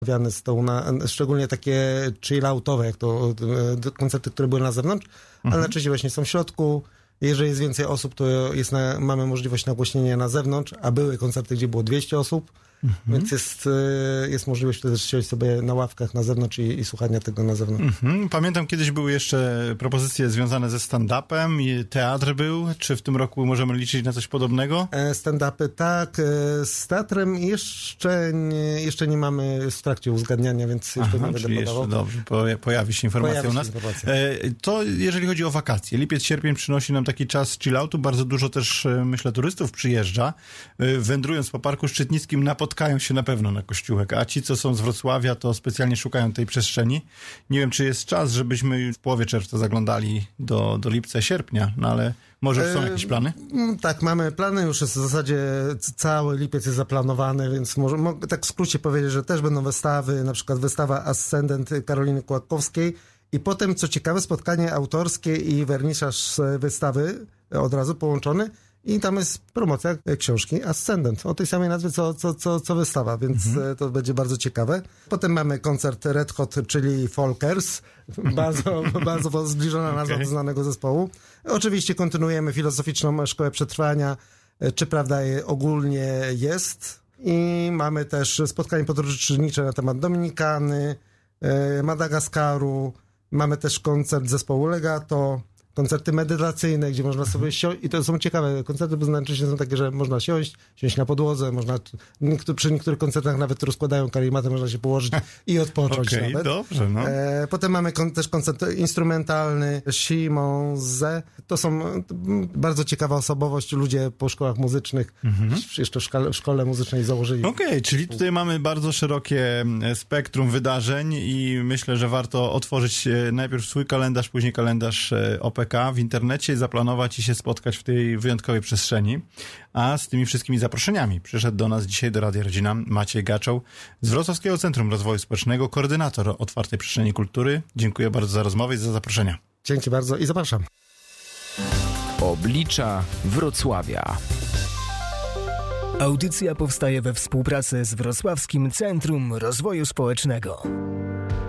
Wiane z tą szczególnie takie chill-outowe, jak to koncerty, które były na zewnątrz, ale najczęściej właśnie są w środku. Jeżeli jest więcej osób, to mamy możliwość nagłośnienia na zewnątrz, a były koncerty, gdzie było 200 osób, więc jest możliwość wtedy siąść sobie na ławkach na zewnątrz i słuchania tego na zewnątrz. Pamiętam, kiedyś były jeszcze propozycje związane ze stand-upem i teatr był. Czy w tym roku możemy liczyć na coś podobnego? Stand-upy tak, z teatrem jeszcze nie mamy, jest w trakcie uzgadniania, więc jeszcze nie będę podawał. Dobrze, pojawi się informacja u nas. To jeżeli chodzi o wakacje, lipiec, sierpień przynosi nam taki czas chill-outu, bardzo dużo też, myślę, turystów przyjeżdża. Wędrując po Parku Szczytnickim napotkają się na pewno na Kościółek, a ci, co są z Wrocławia, to specjalnie szukają tej przestrzeni. Nie wiem, czy jest czas, żebyśmy w połowie czerwca zaglądali do lipca, sierpnia, no ale może są jakieś plany? Tak, mamy plany, już jest w zasadzie cały lipiec jest zaplanowany, więc mogę tak w skrócie powiedzieć, że też będą wystawy, na przykład wystawa Ascendent Karoliny Kłakowskiej i potem, co ciekawe, spotkanie autorskie i wernisaż wystawy od razu połączony. I tam jest promocja książki Ascendent, o tej samej nazwie co wystawa, więc to będzie bardzo ciekawe. Potem mamy koncert Red Hot, czyli Folkers, bardzo zbliżona nazwa do znanego zespołu. Oczywiście kontynuujemy filozoficzną szkołę przetrwania, czy prawda ogólnie jest. I mamy też spotkanie podróżnicze na temat Dominikany, Madagaskaru. Mamy też koncert zespołu Legato, koncerty medytacyjne, gdzie można sobie siąść, i to są ciekawe koncerty, bo najczęściej są takie, że można siąść na podłodze, przy niektórych koncertach nawet rozkładają karimatę, można się położyć i odpocząć nawet. Dobrze, no. Potem mamy też koncert instrumentalny Simonze. To są bardzo ciekawa osobowość, ludzie po szkołach muzycznych, jeszcze w szkole muzycznej założyli. Czyli tutaj mamy bardzo szerokie spektrum wydarzeń i myślę, że warto otworzyć najpierw swój kalendarz, później kalendarz OPK w internecie, zaplanować i się spotkać w tej wyjątkowej przestrzeni. A z tymi wszystkimi zaproszeniami przyszedł do nas dzisiaj do Radia Rodzina Maciej Gaczoł z Wrocławskiego Centrum Rozwoju Społecznego, koordynator Otwartej Przestrzeni Kultury. Dziękuję bardzo za rozmowę i za zaproszenia. Dzięki bardzo i zapraszam. Oblicza Wrocławia. Audycja powstaje we współpracy z Wrocławskim Centrum Rozwoju Społecznego.